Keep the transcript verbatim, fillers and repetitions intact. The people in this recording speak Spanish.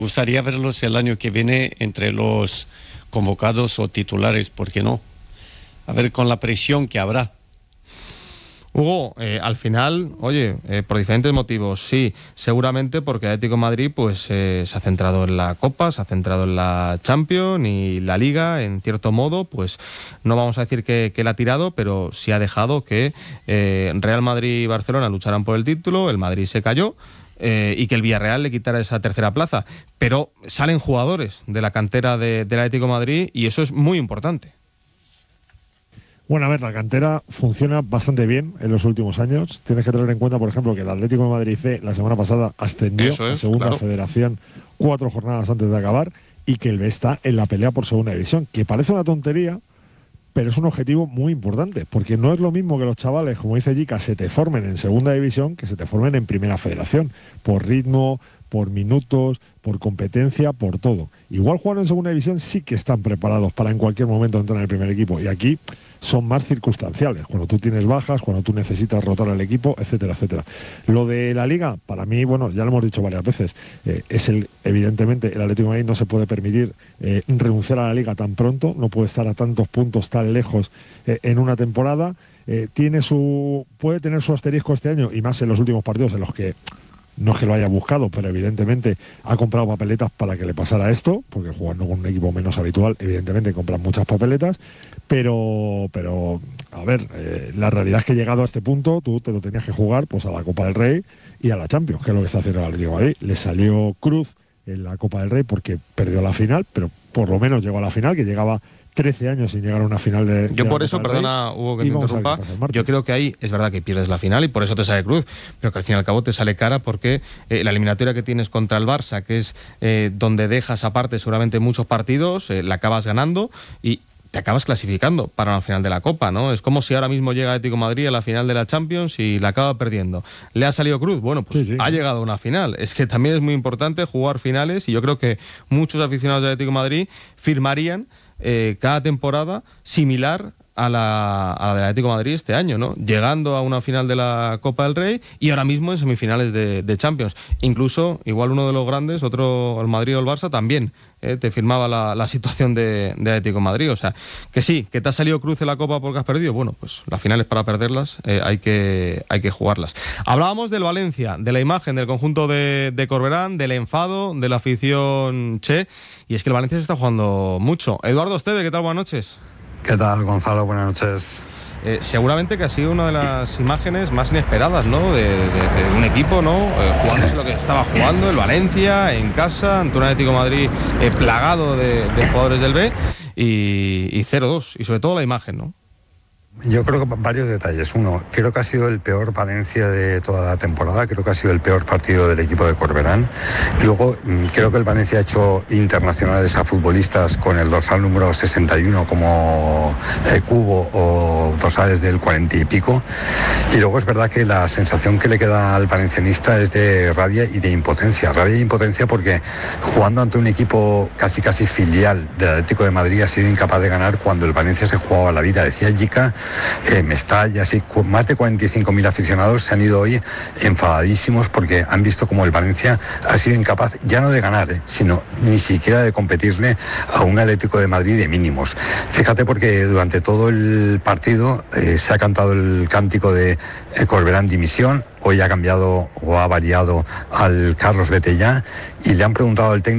gustaría verlos el año que viene entre los convocados o titulares, ¿por qué no? A ver con la presión que habrá. Hugo, eh, al final, oye, eh, por diferentes motivos, sí, seguramente porque Atlético de Madrid pues eh, se ha centrado en la Copa, se ha centrado en la Champions y la Liga, en cierto modo, pues no vamos a decir que, que la ha tirado, pero sí ha dejado que eh, Real Madrid y Barcelona lucharan por el título, el Madrid se cayó, Eh, y que el Villarreal le quitara esa tercera plaza. Pero salen jugadores de la cantera de, del Atlético de Madrid y eso es muy importante. Bueno, a ver, la cantera funciona bastante bien en los últimos años. Tienes que tener en cuenta, por ejemplo, que el Atlético de Madrid C la semana pasada ascendió es, a Segunda claro. Federación cuatro jornadas antes de acabar y que el B está en la pelea por Segunda División, que parece una tontería, pero es un objetivo muy importante, porque no es lo mismo que los chavales, como dice Jica, se te formen en Segunda División que se te formen en Primera Federación, por ritmo, por minutos, por competencia, por todo. Igual jugando en Segunda División sí que están preparados para en cualquier momento entrar en el primer equipo, y aquí son más circunstanciales, cuando tú tienes bajas, cuando tú necesitas rotar al equipo, etcétera, etcétera. Lo de la Liga, para mí, bueno, ya lo hemos dicho varias veces, eh, es el, evidentemente, el Atlético de Madrid no se puede permitir eh, renunciar a la Liga tan pronto, no puede estar a tantos puntos tan lejos eh, en una temporada, eh, tiene su, puede tener su asterisco este año, y más en los últimos partidos en los que no es que lo haya buscado, pero evidentemente ha comprado papeletas para que le pasara esto, porque jugando con un equipo menos habitual, evidentemente compran muchas papeletas, pero, pero a ver, eh, la realidad es que llegado a este punto, tú te lo tenías que jugar pues a la Copa del Rey y a la Champions, que es lo que está haciendo el Atlético de Madrid. Le salió cruz en la Copa del Rey porque perdió la final, pero por lo menos llegó a la final, que llegaba trece años sin llegar a una final de... Yo de por la eso, Copa perdona Hugo que y te vamos a ver interrumpa, qué pasa el martes. yo creo que ahí es verdad que pierdes la final y por eso te sale cruz, pero que al fin y al cabo te sale cara porque eh, la eliminatoria que tienes contra el Barça, que es eh, donde dejas aparte seguramente muchos partidos, eh, la acabas ganando y te acabas clasificando para una final de la Copa, ¿no? Es como si ahora mismo llega Atlético de Madrid a la final de la Champions y la acaba perdiendo. ¿Le ha salido cruz? Bueno, pues Sí, sí. ha llegado a una final. Es que también es muy importante jugar finales y yo creo que muchos aficionados de Atlético de Madrid firmarían eh, cada temporada similar a la, a la del Atlético de Madrid este año, ¿no? Llegando a una final de la Copa del Rey y ahora mismo en semifinales de, de Champions. Incluso, igual uno de los grandes, otro, el Madrid o el Barça, también eh, te firmaba la, la situación de, de Atlético de Madrid. O sea, que sí, que te ha salido cruz en la Copa porque has perdido. Bueno, pues las finales para perderlas eh, hay, que, hay que jugarlas. Hablábamos del Valencia, de la imagen del conjunto de, de Corberán, del enfado, de la afición Che, y es que el Valencia se está jugando mucho. Eduardo Esteve, ¿qué tal? Buenas noches. ¿Qué tal, Gonzalo? Buenas noches. Eh, seguramente que ha sido una de las imágenes más inesperadas, ¿no? De, de, de un equipo, ¿no? Eh, jugándose lo que estaba jugando, el Valencia, en casa, ante un Atlético de Madrid eh, plagado de, de jugadores del B y, y cero dos. Y sobre todo la imagen, ¿no? Yo creo que varios detalles. Uno, creo que ha sido el peor Valencia de toda la temporada, creo que ha sido el peor partido del equipo de Corberán. Y luego, creo que el Valencia ha hecho internacionales a futbolistas con el dorsal número sesenta y uno como eh, Cubo o dorsales del cuarenta y pico. Y luego es verdad que la sensación que le queda al valencianista es de rabia y de impotencia. Rabia e impotencia porque jugando ante un equipo casi casi filial del Atlético de Madrid ha sido incapaz de ganar cuando el Valencia se jugaba la vida. Decía Jica, Eh, Mestalla, así, más de cuarenta y cinco mil aficionados se han ido hoy enfadadísimos porque han visto como el Valencia ha sido incapaz ya no de ganar, eh, sino ni siquiera de competirle a un Atlético de Madrid de mínimos. Fíjate porque durante todo el partido eh, se ha cantado el cántico de eh, Corberán dimisión, hoy ha cambiado o ha variado al Carlos Betellá y le han preguntado al técnico